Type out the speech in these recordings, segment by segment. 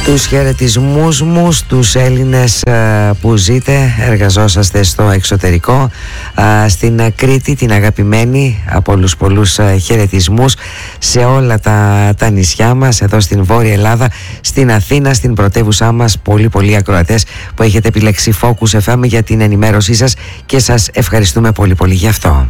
Τους χαιρετισμούς μου στους Έλληνες που ζείτε, εργαζόσαστε στο εξωτερικό, στην Κρήτη την αγαπημένη, από πολλούς χαιρετισμούς σε όλα τα νησιά μας, εδώ στην Βόρεια Ελλάδα, στην Αθήνα, στην πρωτεύουσά μας, πολλοί ακροατές που έχετε επιλέξει Focus FM για την ενημέρωσή σας και σας ευχαριστούμε πολύ γι' αυτό.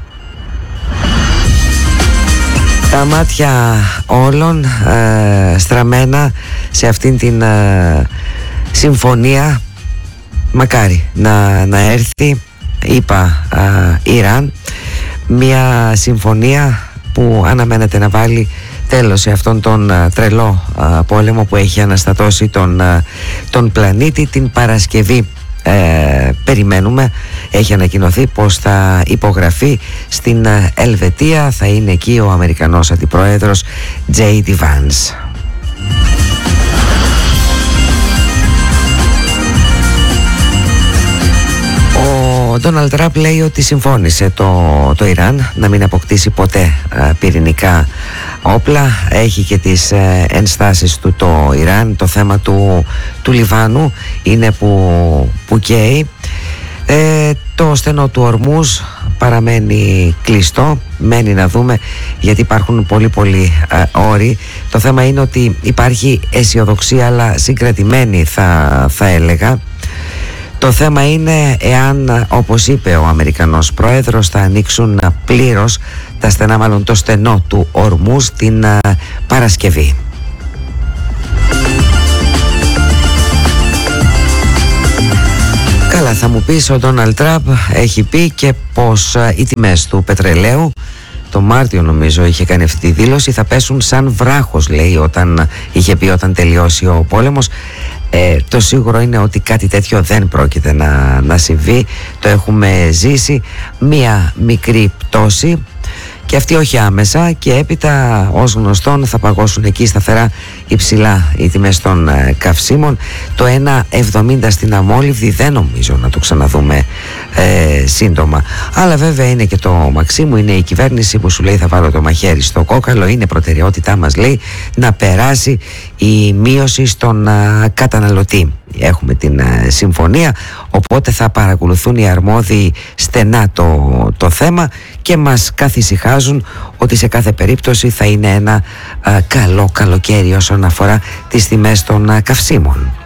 Τα μάτια όλων στραμμένα σε αυτήν την συμφωνία, μακάρι να έρθει, είπα Ιράν, μια συμφωνία που αναμένεται να βάλει τέλος σε αυτόν τον τρελό πόλεμο που έχει αναστατώσει τον πλανήτη. Την Παρασκευή περιμένουμε, έχει ανακοινωθεί πως θα υπογραφεί στην Ελβετία. Θα είναι εκεί ο Αμερικανός Αντιπρόεδρος J.D. Vance. Ο Ντόναλντ Τραμπ λέει ότι συμφώνησε το Ιράν να μην αποκτήσει ποτέ πυρηνικά όπλα. Έχει και τις ενστάσεις του το Ιράν. Το θέμα του Λιβάνου είναι που καίει. Το στενό του Ορμούζ παραμένει κλειστό. Μένει να δούμε, γιατί υπάρχουν πολλοί όροι. Το θέμα είναι ότι υπάρχει αισιοδοξία, αλλά συγκρατημένη θα έλεγα. Το θέμα είναι εάν, όπως είπε ο Αμερικανός Πρόεδρος, θα ανοίξουν πλήρως τα στενά, μάλλον το στενό του Ορμούζ την Παρασκευή. Καλά, θα μου πεις, ο Ντόναλντ Τραμπ έχει πει και πως οι τιμές του πετρελαίου, το Μάρτιο νομίζω είχε κάνει αυτή τη δήλωση, θα πέσουν σαν βράχος, λέει, είχε πει όταν τελειώσει ο πόλεμος. Το σίγουρο είναι ότι κάτι τέτοιο δεν πρόκειται να συμβεί. Το έχουμε ζήσει, μία μικρή πτώση, και αυτή όχι άμεσα, και έπειτα ως γνωστόν θα παγώσουν εκεί σταθερά υψηλά οι τιμές των καυσίμων. Το 1,70 στην αμόλυβδη δεν νομίζω να το ξαναδούμε σύντομα. Αλλά βέβαια είναι και το Μαξίμου, είναι η κυβέρνηση που σου λέει θα βάλω το μαχαίρι στο κόκαλο. Είναι προτεραιότητά μας, λέει, να περάσει η μείωση στον καταναλωτή. Έχουμε την συμφωνία, οπότε θα παρακολουθούν οι αρμόδιοι στενά το θέμα και μας καθησυχάζουν ότι σε κάθε περίπτωση θα είναι ένα καλό καλοκαίρι όσον αφορά τις τιμές των καυσίμων.